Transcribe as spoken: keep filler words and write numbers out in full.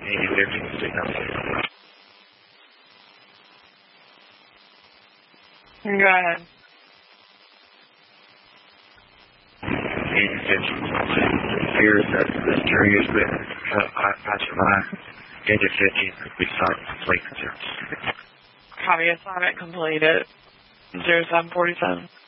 eighty fifteen, signal. Go ahead. eighty fifteen, fears that the jury has been pacified. eighty fifteen, we start complete concerns. Copy assignment completed. zero seven forty-seven.